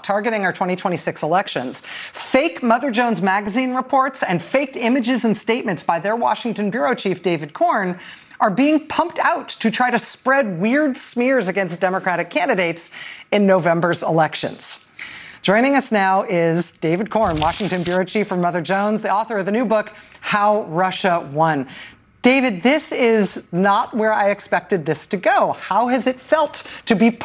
targeting our 2026 elections. Fake Mother Jones magazine reports and faked images and statements by their Washington bureau chief, David Corn, are being pumped out to try to spread weird smears against Democratic candidates in November's elections. Joining us now is David Corn, Washington bureau chief for Mother Jones, the author of the new book, How Russia Won. David, this is not where I expected this to go. How has it felt to be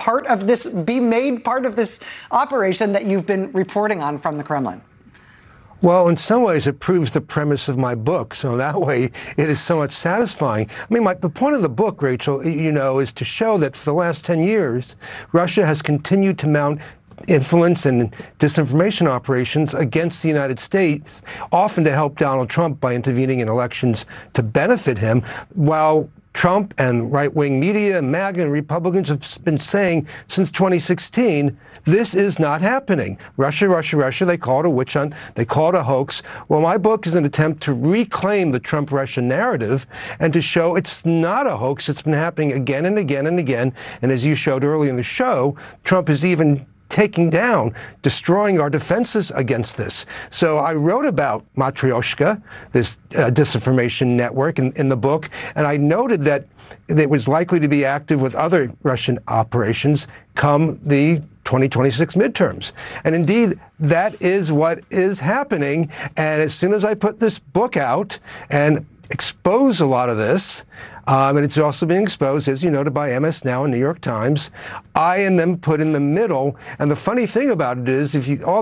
made part of this operation that you've been reporting on from the Kremlin? Well, in some ways, it proves the premise of my book. So that way, it is somewhat satisfying. I mean, the point of the book, Rachel, is to show that for the last 10 years, Russia has continued to mount influence and disinformation operations against the United States, often to help Donald Trump by intervening in elections to benefit him, while Trump and right-wing media and MAGA and Republicans have been saying since 2016, this is not happening. Russia, Russia, Russia. They call it a witch hunt. They call it a hoax. Well, my book is an attempt to reclaim the Trump-Russia narrative and to show it's not a hoax. It's been happening again and again and again. And as you showed earlier in the show, Trump is even taking down, destroying our defenses against this. So I wrote about Matryoshka, this disinformation network in the book, and I noted that it was likely to be active with other Russian operations come the 2026 midterms. And indeed, that is what is happening. And as soon as I put this book out and expose a lot of this, and it's also being exposed, as you noted, by MS Now and New York Times, I and them put in the middle. And the funny thing about it is,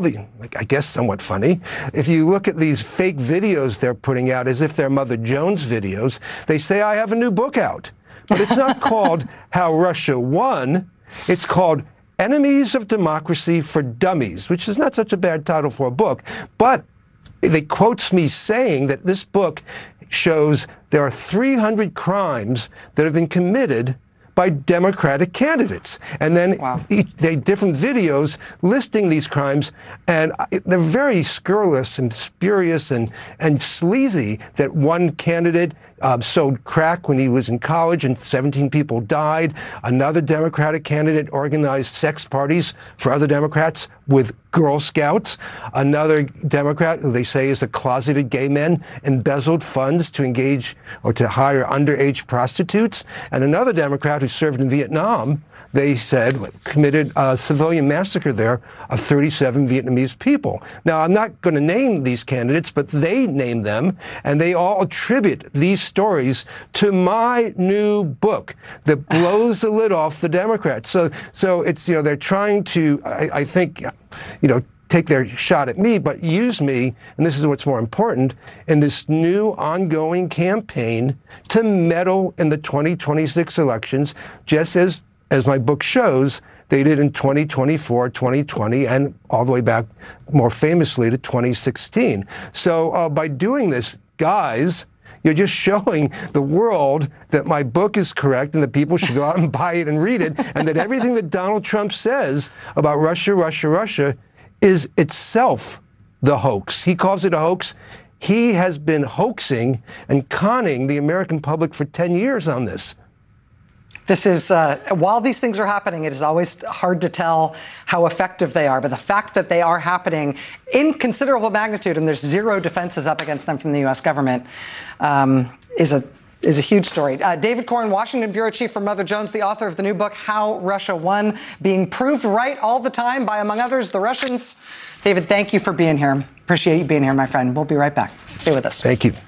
I guess somewhat funny, if you look at these fake videos they're putting out as if they're Mother Jones videos, they say, I have a new book out. But it's not called How Russia Won. It's called Enemies of Democracy for Dummies, which is not such a bad title for a book. But it quotes me saying that this book shows there are 300 crimes that have been committed by Democratic candidates. And then they different videos listing these crimes, and they're very scurrilous and spurious and sleazy. That one candidate sold crack when he was in college and 17 people died. Another Democratic candidate organized sex parties for other Democrats with Girl Scouts. Another Democrat, who they say is a closeted gay man, embezzled funds to engage or to hire underage prostitutes. And another Democrat who served in Vietnam, they said, committed a civilian massacre there of 37 Vietnamese people. Now, I'm not going to name these candidates, but they name them, and they all attribute these stories to my new book that blows the lid off the Democrats. So it's, they're trying to, I think, take their shot at me, but use me, and this is what's more important, in this new ongoing campaign to meddle in the 2026 elections, just as my book shows, they did in 2024, 2020, and all the way back more famously to 2016. So by doing this, guys, you're just showing the world that my book is correct and that people should go out and buy it and read it, and that everything that Donald Trump says about Russia, Russia, Russia is itself the hoax. He calls it a hoax. He has been hoaxing and conning the American public for 10 years on this. This is, while these things are happening, it is always hard to tell how effective they are. But the fact that they are happening in considerable magnitude and there's zero defenses up against them from the U.S. government is a huge story. David Corn, Washington bureau chief for Mother Jones, the author of the new book, How Russia Won, being proved right all the time by, among others, the Russians. David, thank you for being here. Appreciate you being here, my friend. We'll be right back. Stay with us. Thank you.